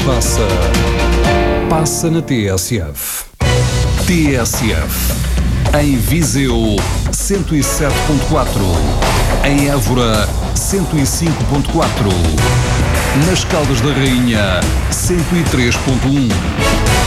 Passa na TSF. TSF. Em Viseu, 107.4. Em Évora, 105.4. Nas Caldas da Rainha, 103.1.